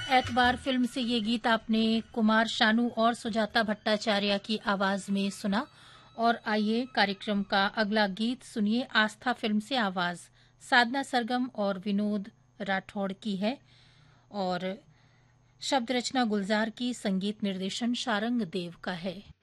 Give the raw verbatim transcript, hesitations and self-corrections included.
एतबार फिल्म से ये गीत आपने कुमार शानू और सुजाता भट्टाचार्य की आवाज में सुना। और आइए कार्यक्रम का अगला गीत सुनिए। आस्था फिल्म से आवाज साधना सरगम और विनोद राठौड़ की है और शब्द रचना गुलजार की, संगीत निर्देशन शारंग देव का है।